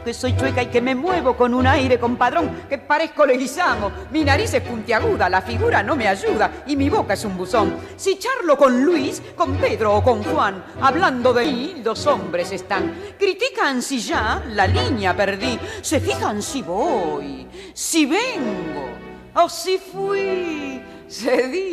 que soy chueca y que me muevo con un aire compadrón, que parezco Leguizamo. Mi nariz es puntiaguda, la figura no me ayuda y mi boca es un buzón. Si charlo con Luis, con Pedro o con Juan, hablando de mí, dos hombres están. Critican si ya la línea perdí, se fijan si voy, si vengo o si fui. Se dice